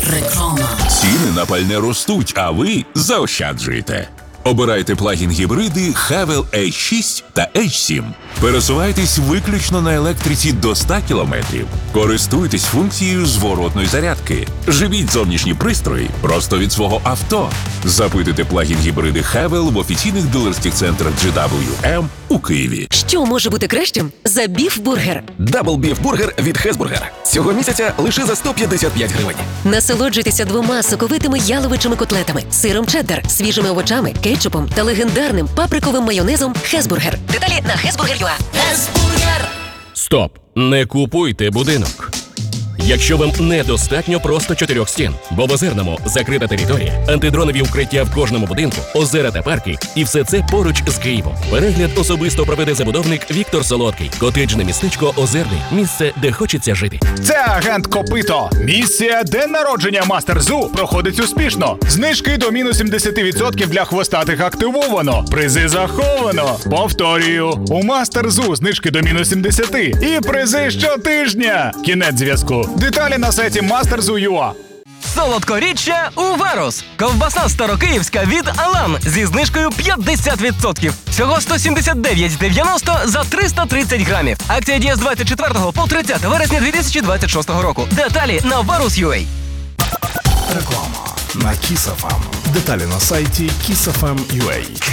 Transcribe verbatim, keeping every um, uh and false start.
Реклама. Ціни на пальне ростуть, а ви заощаджуєте. Обирайте плагін-гібриди Havel ейч шість та ейч сім. Пересувайтесь виключно на електриці до ста кілометрів. Користуйтесь функцією зворотної зарядки. Живіть зовнішні пристрої просто від свого авто. Запитуйте плагін-гібриди Havel в офіційних дилерських центрах джі дабл ю ем у Києві. Що може бути кращим за біф-бургер? Дабл біф-бургер від Хесбургер. Цього місяця лише за сто п'ятдесят п'ять гривень. Насолоджуйтеся двома соковитими яловичими котлетами, сиром чеддер, свіжими овочами, кетчупом та легендарним паприковим майонезом Хесбургер. Деталі на хесбургер крапка ю а. Хесбургер. Стоп! Не купуйте будинок. Якщо вам недостатньо просто чотирьох стін, бо в Озерному закрита територія, антидронові укриття в кожному будинку, озера та парки, і все це поруч з Києвом. Перегляд особисто проведе забудовник Віктор Солодкий. Котеджне містечко Озерний. Місце, де хочеться жити. Це агент Копито. Місія «День народження Мастер Зу» проходить успішно. Знижки до мінус сімдесят відсотків для хвостатих активовано. Призи заховано. Повторюю, у Мастер Зу знижки до мінус сімдесят і призи щотижня. Кінець зв'язку. Деталі на сайті мастер зу крапка ю а. Солодкоріччя у Варус. Ковбаса старокиївська від Алан зі знижкою п'ятдесят відсотків. Всього сто сімдесят дев'ять дев'яносто за триста тридцять грамів. Акція діє з двадцять четвертого по тридцяте вересня дві тисячі двадцять шостого року. Деталі на варус крапка ю а. Реклама на Kiss еф ем. Деталі на сайті кіс еф ем крапка ю а.